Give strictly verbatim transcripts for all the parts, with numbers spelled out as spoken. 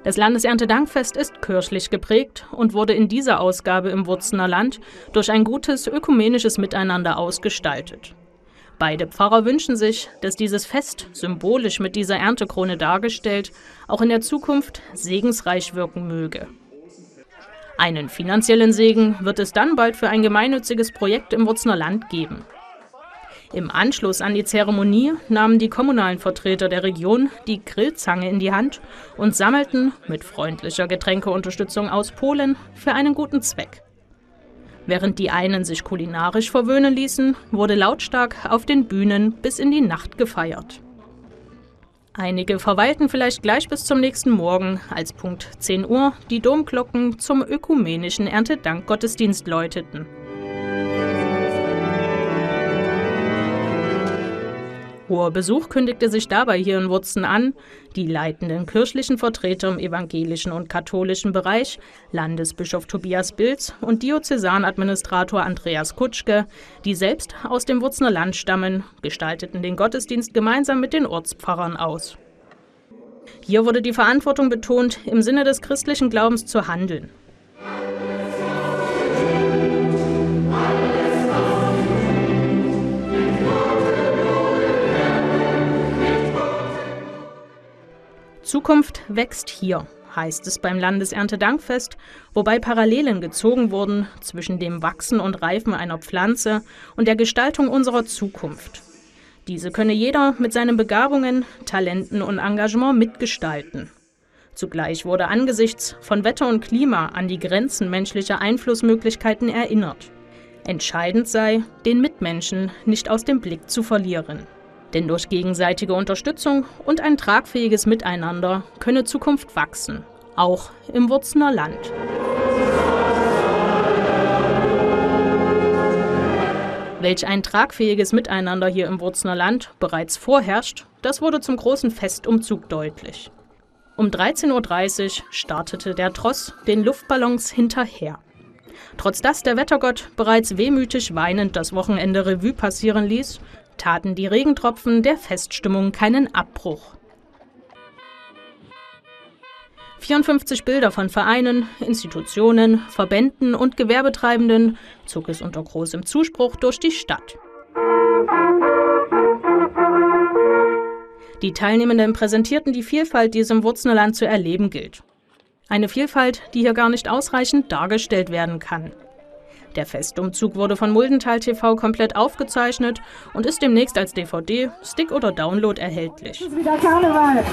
Das Landeserntedankfest ist kirchlich geprägt und wurde in dieser Ausgabe im Wurzener Land durch ein gutes ökumenisches Miteinander ausgestaltet. Beide Pfarrer wünschen sich, dass dieses Fest, symbolisch mit dieser Erntekrone dargestellt, auch in der Zukunft segensreich wirken möge. Einen finanziellen Segen wird es dann bald für ein gemeinnütziges Projekt im Wurzener Land geben. Im Anschluss an die Zeremonie nahmen die kommunalen Vertreter der Region die Grillzange in die Hand und sammelten mit freundlicher Getränkeunterstützung aus Polen für einen guten Zweck. Während die einen sich kulinarisch verwöhnen ließen, wurde lautstark auf den Bühnen bis in die Nacht gefeiert. Einige verweilten vielleicht gleich bis zum nächsten Morgen, als Punkt zehn Uhr die Domglocken zum ökumenischen Erntedankgottesdienst läuteten. Hoher Besuch kündigte sich dabei hier in Wurzen an. Die leitenden kirchlichen Vertreter im evangelischen und katholischen Bereich, Landesbischof Tobias Bilz und Diözesanadministrator Andreas Kutschke, die selbst aus dem Wurzener Land stammen, gestalteten den Gottesdienst gemeinsam mit den Ortspfarrern aus. Hier wurde die Verantwortung betont, im Sinne des christlichen Glaubens zu handeln. Zukunft wächst hier, heißt es beim Landeserntedankfest, wobei Parallelen gezogen wurden zwischen dem Wachsen und Reifen einer Pflanze und der Gestaltung unserer Zukunft. Diese könne jeder mit seinen Begabungen, Talenten und Engagement mitgestalten. Zugleich wurde angesichts von Wetter und Klima an die Grenzen menschlicher Einflussmöglichkeiten erinnert. Entscheidend sei, den Mitmenschen nicht aus dem Blick zu verlieren. Denn durch gegenseitige Unterstützung und ein tragfähiges Miteinander könne Zukunft wachsen, auch im Wurzener Land. Welch ein tragfähiges Miteinander hier im Wurzener Land bereits vorherrscht, das wurde zum großen Festumzug deutlich. Um dreizehn Uhr dreißig startete der Tross den Luftballons hinterher. Trotz dass der Wettergott bereits wehmütig weinend das Wochenende Revue passieren ließ, taten die Regentropfen der Feststimmung keinen Abbruch. vierundfünfzig Bilder von Vereinen, Institutionen, Verbänden und Gewerbetreibenden zog es unter großem Zuspruch durch die Stadt. Die Teilnehmenden präsentierten die Vielfalt, die es im Wurzener Land zu erleben gilt. Eine Vielfalt, die hier gar nicht ausreichend dargestellt werden kann. Der Festumzug wurde von Muldental T V komplett aufgezeichnet und ist demnächst als D V D, Stick oder Download erhältlich. Es ist wieder Karneval.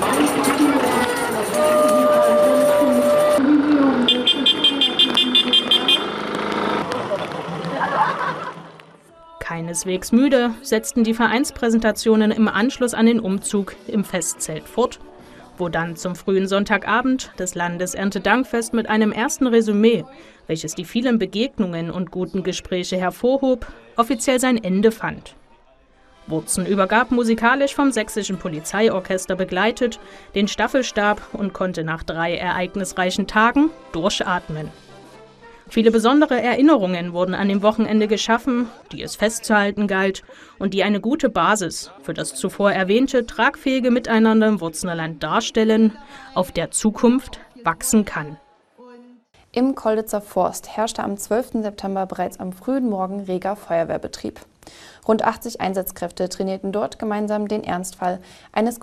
Keineswegs müde setzten die Vereinspräsentationen im Anschluss an den Umzug im Festzelt fort, wo dann zum frühen Sonntagabend das Landeserntedankfest mit einem ersten Resümee, welches die vielen Begegnungen und guten Gespräche hervorhob, offiziell sein Ende fand. Wurzen übergab musikalisch vom Sächsischen Polizeiorchester begleitet den Staffelstab und konnte nach drei ereignisreichen Tagen durchatmen. Viele besondere Erinnerungen wurden an dem Wochenende geschaffen, die es festzuhalten galt und die eine gute Basis für das zuvor erwähnte tragfähige Miteinander im Wurzener Land darstellen, auf der Zukunft wachsen kann. Im Kolditzer Forst herrschte am zwölften September bereits am frühen Morgen reger Feuerwehrbetrieb. Rund achtzig Einsatzkräfte trainierten dort gemeinsam den Ernstfall eines